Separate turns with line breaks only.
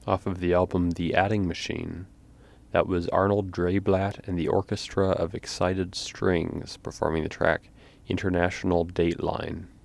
off of the album The Adding Machine. That was Arnold Dreyblatt and the Orchestra of Excited Strings performing the track International Dateline.